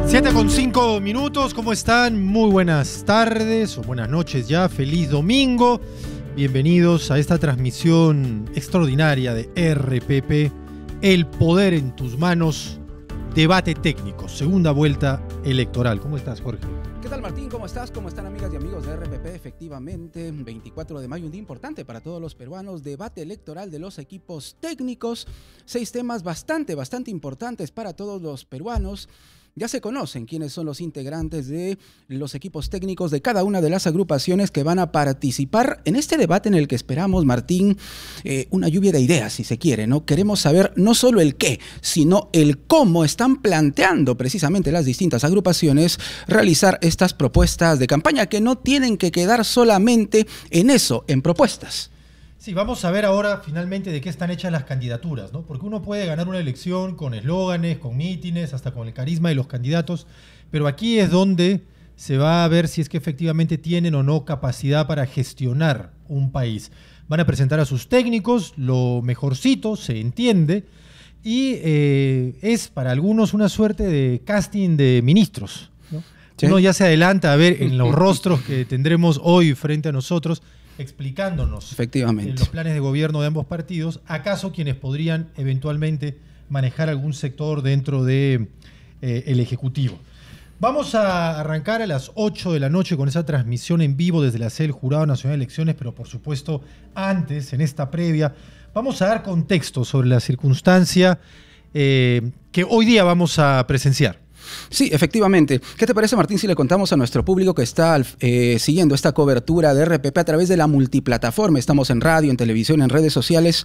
7:05, ¿cómo están? Muy buenas tardes o buenas noches ya, feliz domingo. Bienvenidos a esta transmisión extraordinaria de RPP, El Poder en Tus Manos, debate técnico, segunda vuelta electoral. ¿Cómo estás, Jorge? ¿Qué tal, Martín? ¿Cómo estás? ¿Cómo están, amigas y amigos de RPP? Efectivamente, 24 de mayo, un día importante para todos los peruanos, debate electoral de los equipos técnicos, 6 temas bastante importantes para todos los peruanos. Ya se conocen quiénes son los integrantes de los equipos técnicos de cada una de las agrupaciones que van a participar en este debate en el que esperamos, Martín, una lluvia de ideas, si se quiere, ¿no? Queremos saber no solo el qué, sino el cómo están planteando precisamente las distintas agrupaciones realizar estas propuestas de campaña que no tienen que quedar solamente en eso, en propuestas. Sí, vamos a ver ahora finalmente de qué están hechas las candidaturas, ¿no? Porque uno puede ganar una elección con eslóganes, con mítines, hasta con el carisma de los candidatos, pero aquí es donde se va a ver si es que efectivamente tienen o no capacidad para gestionar un país. Van a presentar a sus técnicos, lo mejorcito, se entiende, y es para algunos una suerte de casting de ministros, ¿no? ¿Sí? Uno ya se adelanta a ver en los rostros que tendremos hoy frente a nosotros, explicándonos efectivamente los planes de gobierno de ambos partidos, acaso quienes podrían eventualmente manejar algún sector dentro de el Ejecutivo. Vamos a arrancar a las 8 de la noche con esa transmisión en vivo desde la sede del Jurado Nacional de Elecciones, pero por supuesto antes, en esta previa, vamos a dar contexto sobre la circunstancia que hoy día vamos a presenciar. Sí, efectivamente. ¿Qué te parece, Martín, si le contamos a nuestro público que está siguiendo esta cobertura de RPP a través de la multiplataforma? Estamos en radio, en televisión, en redes sociales,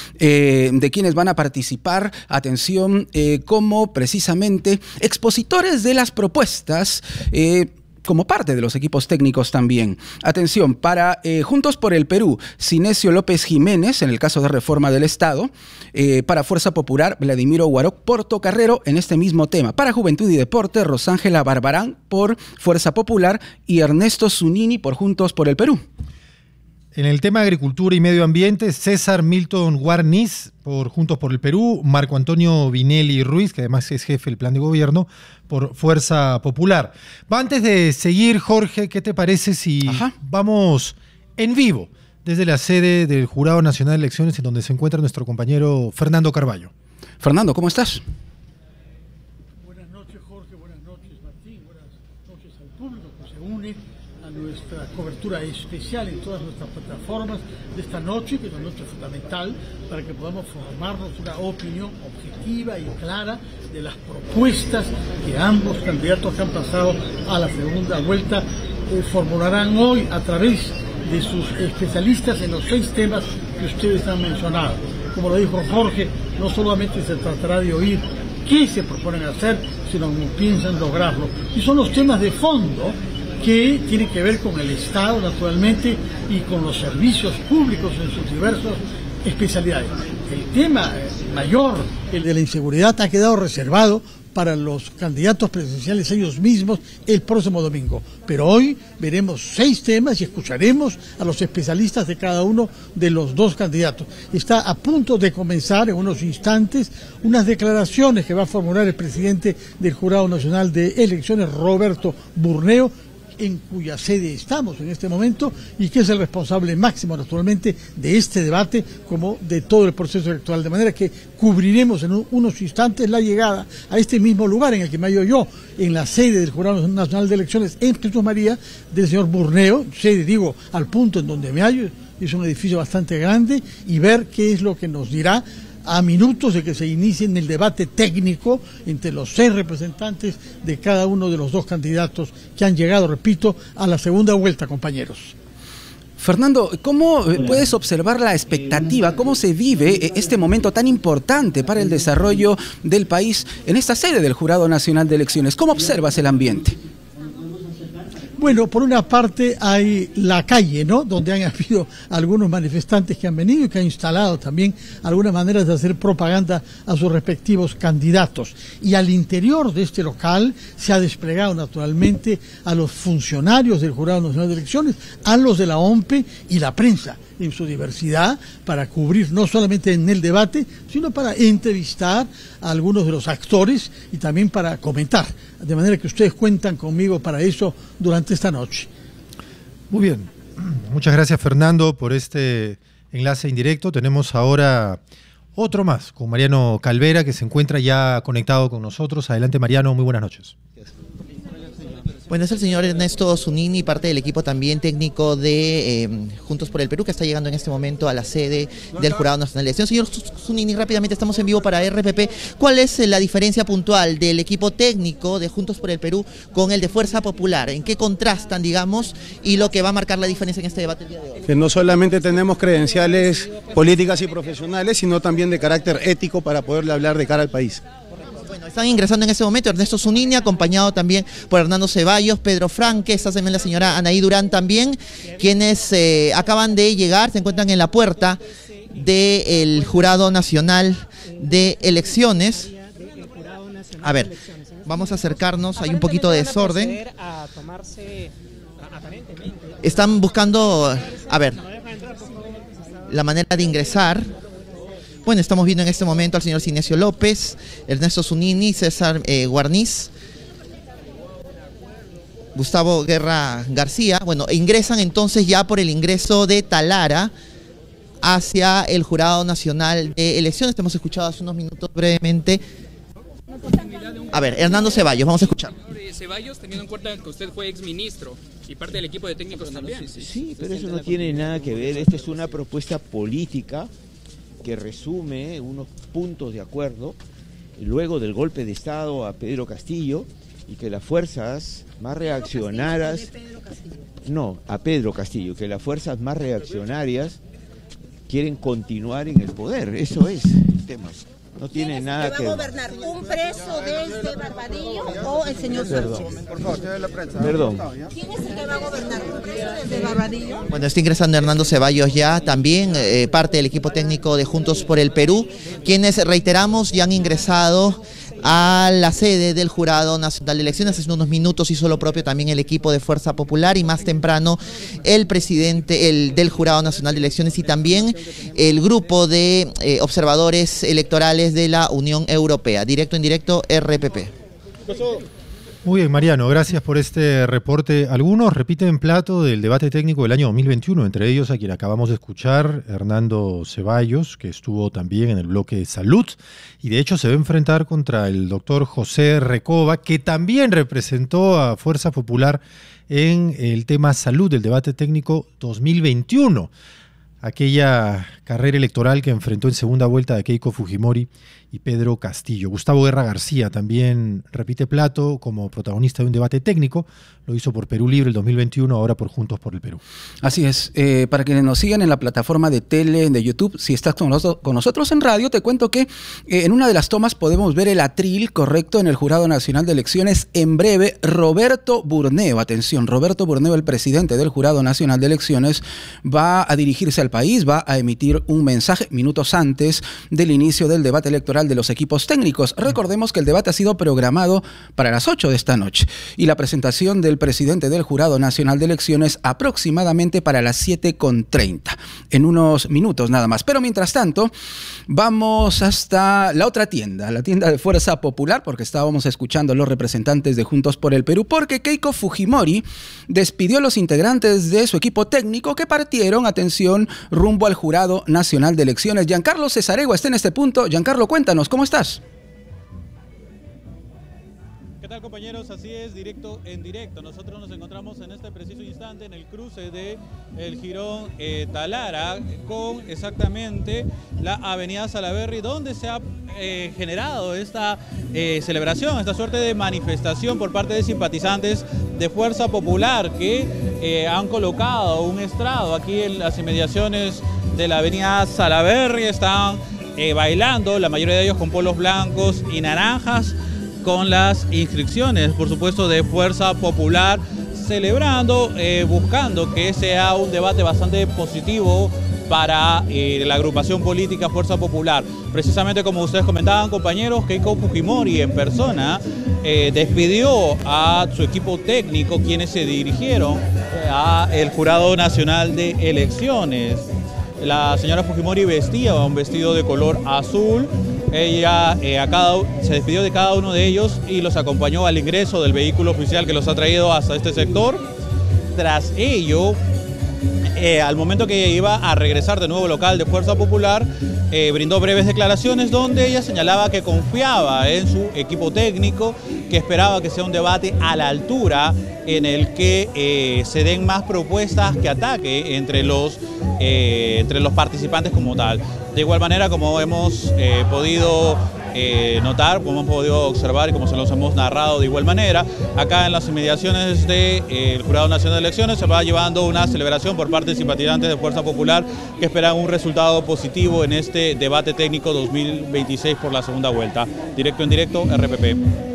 de quienes van a participar, atención, como precisamente expositores de las propuestas, como parte de los equipos técnicos también. Atención, para Juntos por el Perú, Cinesio López Jiménez, en el caso de Reforma del Estado. Para Fuerza Popular, Vladimiro Guaroc Portocarrero, en este mismo tema. Para Juventud y Deporte, Rosángela Barbarán por Fuerza Popular y Ernesto Zunini por Juntos por el Perú. En el tema de Agricultura y Medio Ambiente, César Milton Guarniz por Juntos por el Perú, Marco Antonio Vinelli Ruiz, que además es jefe del plan de gobierno, por Fuerza Popular. Antes de seguir, Jorge, ¿qué te parece si vamos en vivo desde la sede del Jurado Nacional de Elecciones, en donde se encuentra nuestro compañero Fernando Carballo? Fernando, ¿cómo estás? Buenas noches, Jorge, buenas noches, Martín, buenas noches al público que se une a nuestra cobertura especial en todas nuestras plataformas de esta noche, que es una noche fundamental para que podamos formarnos una opinión objetiva y clara de las propuestas que ambos candidatos que han pasado a la segunda vuelta formularán hoy a través de sus especialistas en los 6 temas que ustedes han mencionado. Como lo dijo Jorge, no solamente se tratará de oír qué se proponen hacer, sino cómo piensan lograrlo. Y son los temas de fondo que tienen que ver con el Estado, naturalmente, y con los servicios públicos en sus diversas especialidades. El tema mayor, el de la inseguridad, ha quedado reservado para los candidatos presidenciales ellos mismos el próximo domingo. Pero hoy veremos 6 temas y escucharemos a los especialistas de cada uno de los 2 candidatos. Está a punto de comenzar en unos instantes unas declaraciones que va a formular el presidente del Jurado Nacional de Elecciones, Roberto Burneo, en cuya sede estamos en este momento y que es el responsable máximo, naturalmente, de este debate como de todo el proceso electoral. De manera que cubriremos en unos instantes la llegada a este mismo lugar en el que me hallo yo, en la sede del Jurado Nacional de Elecciones en Jesús María, del señor Burneo, sede, digo, al punto en donde me hallo, es un edificio bastante grande, y ver qué es lo que nos dirá a minutos de que se inicie el debate técnico entre los 6 representantes de cada uno de los 2 candidatos que han llegado, repito, a la segunda vuelta, compañeros. Fernando, ¿cómo puedes observar la expectativa? ¿Cómo se vive este momento tan importante para el desarrollo del país en esta sede del Jurado Nacional de Elecciones? ¿Cómo observas el ambiente? Bueno, por una parte hay la calle, ¿no?, donde han habido algunos manifestantes que han venido y que han instalado también algunas maneras de hacer propaganda a sus respectivos candidatos. Y al interior de este local se ha desplegado naturalmente a los funcionarios del Jurado Nacional de Elecciones, a los de la OMPE y la prensa, en su diversidad, para cubrir no solamente en el debate, sino para entrevistar a algunos de los actores y también para comentar. De manera que ustedes cuentan conmigo para eso durante esta noche. Muy bien. Muchas gracias, Fernando, por este enlace indirecto. Tenemos ahora otro más con Mariano Calvera, que se encuentra ya conectado con nosotros. Adelante, Mariano, muy buenas noches. Bueno, es el señor Ernesto Zunini, parte del equipo también técnico de Juntos por el Perú, que está llegando en este momento a la sede del Jurado Nacional de Elecciones. Señor Zunini, rápidamente estamos en vivo para RPP. ¿Cuál es la diferencia puntual del equipo técnico de Juntos por el Perú con el de Fuerza Popular? ¿En qué contrastan, digamos, y lo que va a marcar la diferencia en este debate el día de hoy? Que no solamente tenemos credenciales políticas y profesionales, sino también de carácter ético para poderle hablar de cara al país. Bueno, están ingresando en este momento Ernesto Zunini, acompañado también por Hernando Ceballos, Pedro Franque, está también la señora Anaí Durán también, quienes acaban de llegar, se encuentran en la puerta del Jurado Nacional de Elecciones. A ver, vamos a acercarnos, hay un poquito de desorden. Están buscando, a ver, la manera de ingresar. Bueno, estamos viendo en este momento al señor Cinesio López, Ernesto Zunini, César Guarniz, Gustavo Guerra García. Bueno, ingresan entonces ya por el ingreso de Talara hacia el Jurado Nacional de Elecciones. Te hemos escuchado hace unos minutos brevemente. A ver, Hernando Ceballos, vamos a escuchar. Ceballos, teniendo en cuenta que usted fue exministro y parte del equipo de técnicos también. Sí, pero eso no tiene nada que ver. Esta es una propuesta política que resume unos puntos de acuerdo luego del golpe de Estado a Pedro Castillo y que las fuerzas más reaccionarias, a Pedro Castillo, que las fuerzas más reaccionarias quieren continuar en el poder. Eso es el tema. No tiene nada que ver. ¿Va a gobernar un preso desde Barbadillo o el señor Sánchez? Perdón. ¿Quién es el que va a gobernar? ¿Un preso desde Barbadillo? Bueno, está ingresando Hernando Ceballos ya, también parte del equipo técnico de Juntos por el Perú, quienes, reiteramos, ya han ingresado a la sede del Jurado Nacional de Elecciones. Hace unos minutos hizo lo propio también el equipo de Fuerza Popular y más temprano el presidente del Jurado Nacional de Elecciones y también el grupo de observadores electorales de la Unión Europea. Directo en directo, RPP. Muy bien, Mariano, gracias por este reporte. Algunos repiten plato del debate técnico del año 2021, entre ellos a quien acabamos de escuchar, Hernando Ceballos, que estuvo también en el bloque de salud, y de hecho se va a enfrentar contra el doctor José Recoba, que también representó a Fuerza Popular en el tema salud del debate técnico 2021, aquella carrera electoral que enfrentó en segunda vuelta a Keiko Fujimori y Pedro Castillo. Gustavo Guerra García también repite plato como protagonista de un debate técnico. Lo hizo por Perú Libre el 2021, ahora por Juntos por el Perú. Así es. Para quienes nos sigan en la plataforma de tele de YouTube, si estás con nosotros en radio, te cuento que en una de las tomas podemos ver el atril correcto en el Jurado Nacional de Elecciones. En breve, Roberto Burneo, atención, Roberto Burneo, el presidente del Jurado Nacional de Elecciones, va a dirigirse al país, va a emitir un mensaje minutos antes del inicio del debate electoral de los equipos técnicos. Recordemos que el debate ha sido programado para las 8 de esta noche y la presentación del presidente del Jurado Nacional de Elecciones aproximadamente para las 7:30, en unos minutos nada más. Pero mientras tanto, vamos hasta la otra tienda, la tienda de Fuerza Popular, porque estábamos escuchando a los representantes de Juntos por el Perú, porque Keiko Fujimori despidió a los integrantes de su equipo técnico que partieron, atención, rumbo al Jurado Nacional de Elecciones. Giancarlo Cesaregua está en este punto. Giancarlo, cuéntanos, ¿cómo estás? ¿Qué tal, compañeros? Así es, directo en directo. Nosotros nos encontramos en este preciso instante en el cruce de el Jirón Talara con exactamente la avenida Salaberry, donde se ha generado esta celebración, esta suerte de manifestación por parte de simpatizantes de Fuerza Popular que han colocado un estrado aquí en las inmediaciones de la avenida Salaberry. Están bailando, la mayoría de ellos con polos blancos y naranjas, con las inscripciones, por supuesto, de Fuerza Popular, celebrando, buscando que sea un debate bastante positivo para la agrupación política Fuerza Popular. Precisamente como ustedes comentaban, compañeros, Keiko Fujimori en persona despidió a su equipo técnico, quienes se dirigieron al Jurado Nacional de Elecciones. La señora Fujimori vestía un vestido de color azul. Ella se despidió de cada uno de ellos y los acompañó al ingreso del vehículo oficial que los ha traído hasta este sector. Tras ello, al momento que ella iba a regresar de nuevo al local de Fuerza Popular, brindó breves declaraciones donde ella señalaba que confiaba en su equipo técnico, que esperaba que sea un debate a la altura en el que se den más propuestas que ataque entre los participantes como tal. De igual manera, como hemos podido notar, como hemos podido observar y como se los hemos narrado de igual manera, acá en las inmediaciones del Jurado Nacional de Elecciones se va llevando una celebración por parte de simpatizantes de Fuerza Popular que esperan un resultado positivo en este debate técnico 2026 por la segunda vuelta. Directo en directo, RPP.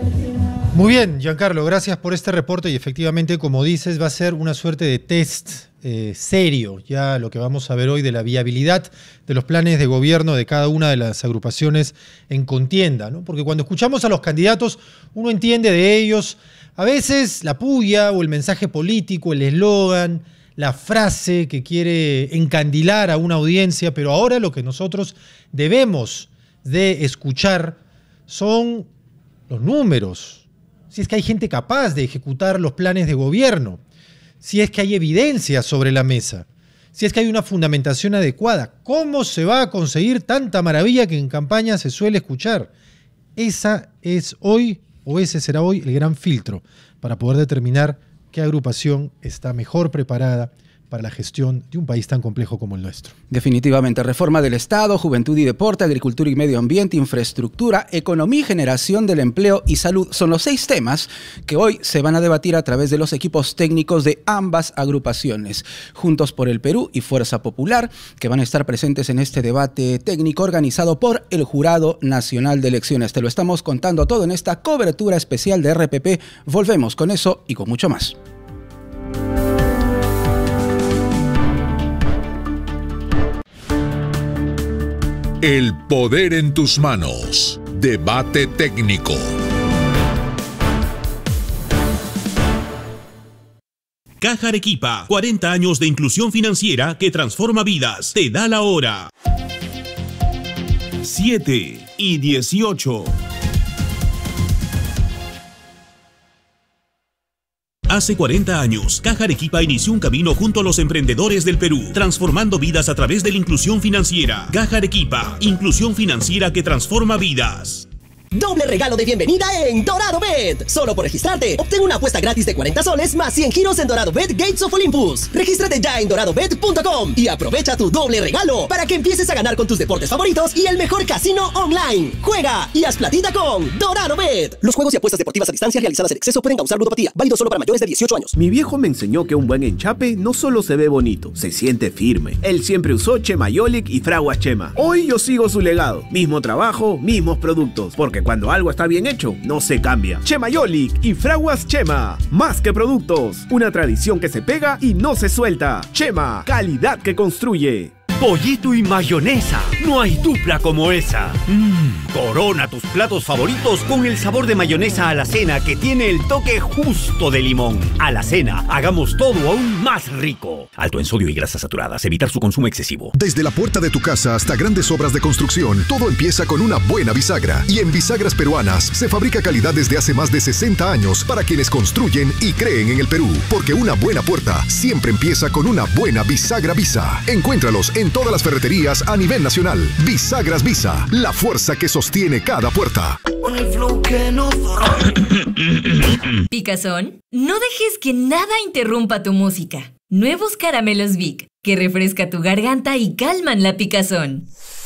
Muy bien, Giancarlo, gracias por este reporte y efectivamente, como dices, va a ser una suerte de test serio, ya lo que vamos a ver hoy de la viabilidad de los planes de gobierno de cada una de las agrupaciones en contienda, ¿no? Porque cuando escuchamos a los candidatos, uno entiende de ellos a veces la puya o el mensaje político, el eslogan, la frase que quiere encandilar a una audiencia, pero ahora lo que nosotros debemos de escuchar son los números, si es que hay gente capaz de ejecutar los planes de gobierno, si es que hay evidencia sobre la mesa, si es que hay una fundamentación adecuada. ¿Cómo se va a conseguir tanta maravilla que en campaña se suele escuchar? Esa es hoy, o ese será hoy, el gran filtro para poder determinar qué agrupación está mejor preparada para la gestión de un país tan complejo como el nuestro. Definitivamente, reforma del Estado, juventud y deporte, agricultura y medio ambiente, infraestructura, economía y generación del empleo y salud son los 6 temas que hoy se van a debatir a través de los equipos técnicos de ambas agrupaciones, Juntos por el Perú y Fuerza Popular, que van a estar presentes en este debate técnico organizado por el Jurado Nacional de Elecciones. Te lo estamos contando todo en esta cobertura especial de RPP. Volvemos con eso y con mucho más. El poder en tus manos. Debate técnico. Caja Arequipa, 40 años de inclusión financiera que transforma vidas. Te da la hora. 7:18. Hace 40 años, Caja Arequipa inició un camino junto a los emprendedores del Perú, transformando vidas a través de la inclusión financiera. Caja Arequipa, inclusión financiera que transforma vidas. Doble regalo de bienvenida en Dorado Bet. Solo por registrarte, obtén una apuesta gratis de 40 soles más 100 giros en Dorado Bet Gates of Olympus. Regístrate ya en doradobet.com y aprovecha tu doble regalo para que empieces a ganar con tus deportes favoritos y el mejor casino online. Juega y haz platita con Dorado Bet. Los juegos y apuestas deportivas a distancia realizadas en exceso pueden causar ludopatía. Válido solo para mayores de 18 años. Mi viejo me enseñó que un buen enchape no solo se ve bonito, se siente firme. Él siempre usó Chemayolic y Fraguas Chema. Hoy yo sigo su legado. Mismo trabajo, mismos productos. Porque cuando algo está bien hecho, no se cambia. Chemayolic y Fraguas Chema. Más que productos. Una tradición que se pega y no se suelta. Chema, calidad que construye. Pollito y mayonesa. No hay dupla como esa. Corona tus platos favoritos con el sabor de mayonesa alacena que tiene el toque justo de limón. Alacena, hagamos todo aún más rico. Alto en sodio y grasas saturadas. Evitar su consumo excesivo. Desde la puerta de tu casa hasta grandes obras de construcción, todo empieza con una buena bisagra. Y en Bisagras Peruanas se fabrica calidad desde hace más de 60 años para quienes construyen y creen en el Perú. Porque una buena puerta siempre empieza con una buena bisagra Visa. Encuéntralos en todas las ferreterías a nivel nacional. Bisagras Visa, la fuerza que sostiene cada puerta. Picazón, no dejes que nada interrumpa tu música. Nuevos caramelos Vic, que refresca tu garganta y calman la picazón.